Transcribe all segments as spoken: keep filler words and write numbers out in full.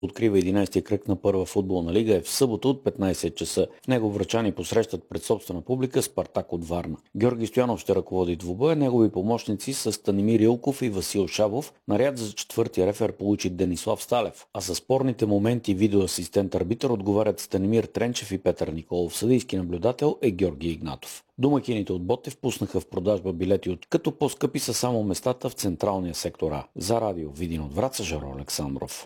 открива единайсети кръг на първа футболна лига е в събота от петнайсет часа. В него врачани посрещат пред собствена публика Спартак от Варна. Георги Стоянов ще ръководи двубоя, негови помощници са Станимир Илков и Васил Шабов. Наряд за четвъртия рефер получи Денислав Сталев, а за спорните моменти видеоасистент арбитър отговарят Станимир Тренчев и Петър Николов. Съдийски наблюдател е Георги Игнатов. Домакините от Ботев пуснаха в продажба билети, от като по-скъпи са само местата в централния сектор А. За радио Видин от Враца, Жаро Александров.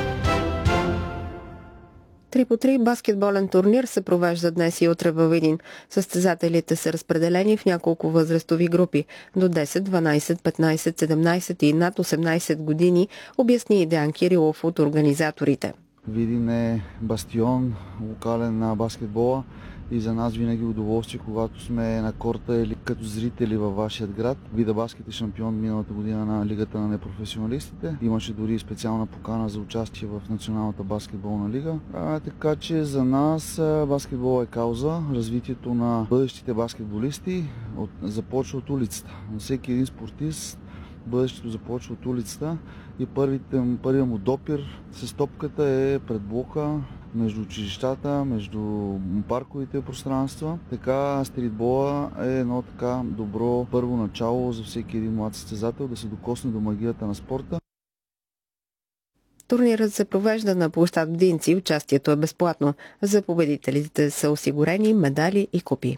три по три баскетболен турнир се провежда днес и утре във Видин. Състезателите са разпределени в няколко възрастови групи до десет, дванайсет, петнайсет, седемнайсет и над осемнайсет години, обясни Деян Кирилов от организаторите. Видин е бастион, локален на баскетбола и за нас винаги удоволствие, когато сме на корта или като зрители във вашия град. Вида баскет е шампион миналата година на Лигата на непрофесионалистите. Имаше дори специална покана за участие в Националната баскетболна лига. А, така че за нас баскетбол е кауза. Развитието на бъдещите баскетболисти от, започва от улицата. На всеки един спортист бъдещето започва от улицата и първите, първият му допир с топката е пред блока, между училищата, между парковите пространства. Така стритбола е едно така добро първо начало за всеки един млад състезател да се докосне до магията на спорта. Турнирът се провежда на площад Бдинци. Участието е безплатно. За победителите са осигурени медали и купи.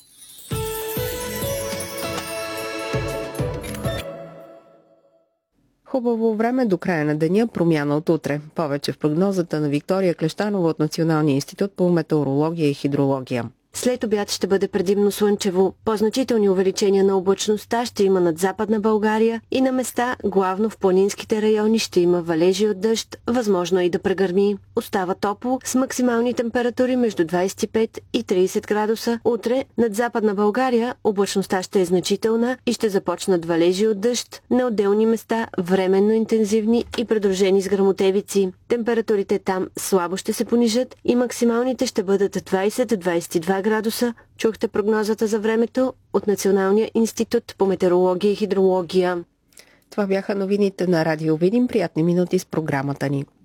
Хубаво време до края на деня, промяна от утре. Повече в прогнозата на Виктория Клещанова от Националния институт по метеорология и хидрология. След обяд ще бъде предимно слънчево. По-значителни увеличения на облачността ще има над Западна България и на места, главно в планинските райони, ще има валежи от дъжд, възможно и да прегърми. Остава топло с максимални температури между двайсет и пет и трийсет градуса. Утре над Западна България облачността ще е значителна и ще започнат валежи от дъжд, на отделни места временно интензивни и придружени с гръмотевици. Температурите там слабо ще се понижат и максималните ще бъдат двайсет до двайсет и два градуса. Чухте прогнозата за времето от Националния институт по метеорология и хидрология. Това бяха новините на Радио Видин. Приятни минути с програмата ни.